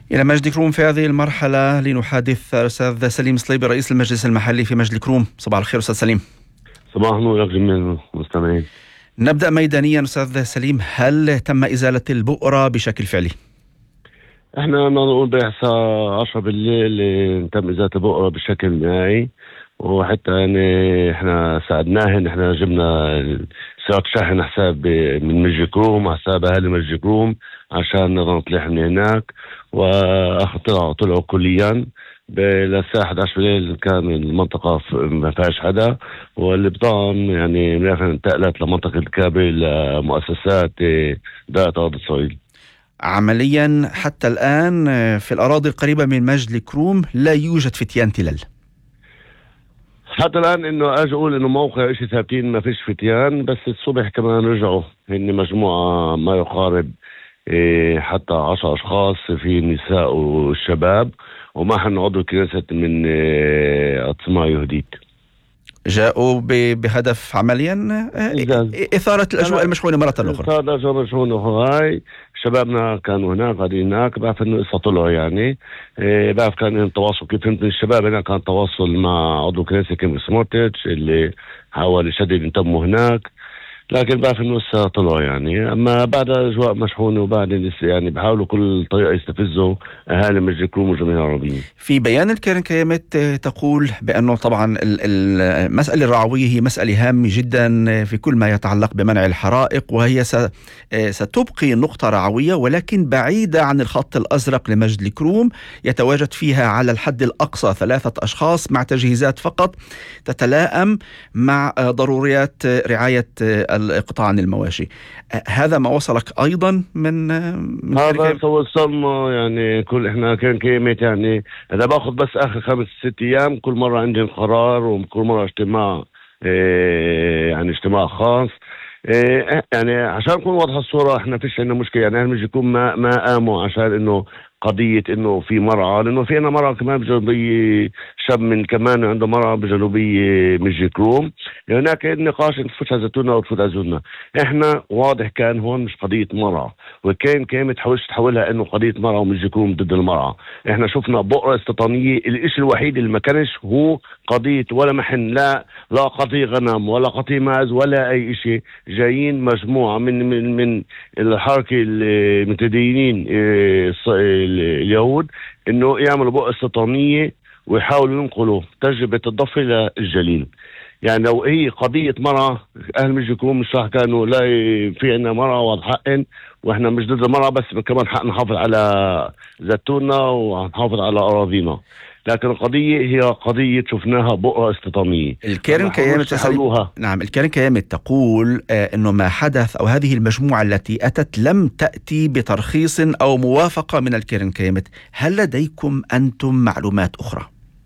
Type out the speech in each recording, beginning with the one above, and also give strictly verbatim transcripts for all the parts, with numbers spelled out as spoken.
إلى مجد كروم في هذه المرحلة لنحادث أستاذ سليم صليبي رئيس المجلس المحلي في مجد كروم. صباح الخير أستاذ سليم. صباح النور لك جميع المستمعين. نبدأ ميدانيا أستاذ سليم، هل تم إزالة البؤرة بشكل فعلي؟ احنا نقول بإحصاء عشرة بالليل تم إزالة البؤرة بشكل نهائي، وحتى يعني احنا ساعدناهن، احنا جبنا سيارة شاحن حساب من مجد كروم حساب أهالي مجد كروم عشان نطلع من هناك، وطلعوا طلعوا كليا للساعة إحدى عشرة بالليل كان المنطقة ما فيهاش حدا، والبضاعة يعني انتقلت لمنطقة الكابل لمؤسسات دائرة أراضي إسرائيل. عمليا حتى الآن في الأراضي القريبة من مجد كروم لا يوجد فتيان تلال حتى الآن. إنه أجي أقول إنه موقع إشي ثابتين ما فيش فتيان، بس الصبح كمان رجعوا هن مجموعة ما يقارب إيه حتى عشر أشخاص، في النساء والشباب، ومعهم عضو كنيسة من إيه أطماع يهوديت. جاءوا بهدف عمليا إثارة الأجواء المشحونة مرة أخرى. إثارة الأجواء المشحونة هاي. شبابنا كانوا هناك قاعدين هناك، بعرف إنه إسا طلعوا يعني إيه، بعرف كان إن تواصل كيف فهمت الشباب هناك، كان تواصل مع عضو كنيسة كيم سموتريتش اللي حاول يشدد انتموا هناك، لكن بعرف إنه إسا طلعوا يعني. أما بعد أجواء مشحونة وبعد يعني بحاولوا كل طريقة يستفزوا أهالي مجد كروم والجمهورية العربية. في بيان الكيرن كيامت تقول بأنه طبعا المسألة الرعوية هي مسألة هامة جدا في كل ما يتعلق بمنع الحرائق، وهي ستبقي نقطة رعوية ولكن بعيدة عن الخط الأزرق لمجد كروم، يتواجد فيها على الحد الأقصى ثلاثة أشخاص مع تجهيزات فقط تتلائم مع ضروريات رعاية القطاع عن المواشي. هذا ما وصلك أيضا من, من هذا وصلنا يعني. كل إحنا كان كيمت يعني إذا باخذ بس آخر خمس ست أيام كل مرة عندي قرار، وكل مرة اجتماع إيه يعني اجتماع خاص إيه يعني عشان نكون واضحة الصورة. إحنا فيش عندنا مشكلة يعني، مش يكون ما ما قاموا عشان إنه قضية إنه في مرعى، لأنه فينا مرعى كمان بجنوبية، شاب من كمان عنده مرعى بجنوبية مجد كروم. هناك النقاش تفوت على زيتونة أو تفوت على زيتونة. إحنا واضح كان هون مش قضية مرعى، وكان كان تحاولش تحولها إنه قضية مرعى ومجد كروم ضد المرعى. إحنا شفنا بؤرة استيطانية، الإشي الوحيد اللي ما كانش هو قضية ولا محن، لا لا قضية غنم ولا قضية ماز ولا أي إشي. جايين مجموعة من من من الحركة المتدينين اليهود انه يعملوا بؤرة استيطانية ويحاولوا ينقلوا تجربة الضفة للجليل. يعني لو هي قضية مرأة اهل مجد كروم مش راح كانوا لا في عنا مرأة واضح حقن، واحنا مش ضد المرأة، بس كمان حق نحافظ على زيتوننا ونحافظ على اراضينا. لكن القضية هي قضية شفناها بؤرة استيطانية. الكيرن كيامت نعم الكيرن كيامت تقول آه انه ما حدث او هذه المجموعة التي اتت لم تأتي بترخيص او موافقة من الكيرن كيامت. هل لديكم انتم معلومات اخرى؟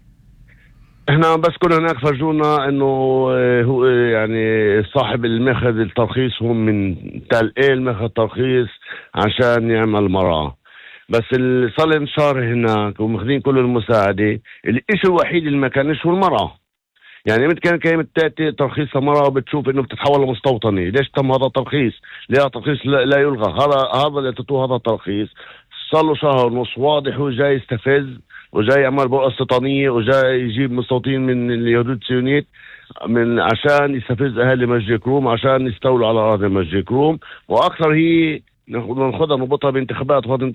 احنا بس كنا هناك فرجونا انه هو يعني صاحب المخذ الترخيص هم من تل ايل مخذ ترخيص عشان يعمل مرأة، بس اللي صار انشار هناك وماخذين كل المساعدة. الاشي الوحيد اللي ما كانش هو المرأة. يعني متى كان كلمة تأتي ترخيص مرأة وبتشوف انه بتتحول لمستوطنة، ليش تم هذا الترخيص؟ ليه الترخيص لا, لا يلغى؟ هذا هذا اللي تطوه هذا الترخيص صار له شهر ونص واضح هو جاي يستفز وجاي يعمل بؤرة استيطانية وجاي يجيب مستوطنين من اليهود الصهيونيين من عشان يستفز اهالي مجد كروم عشان يستولوا على اراضي مجد كروم. واكثر هي ناخذها نربطها بانتخابات، وهذا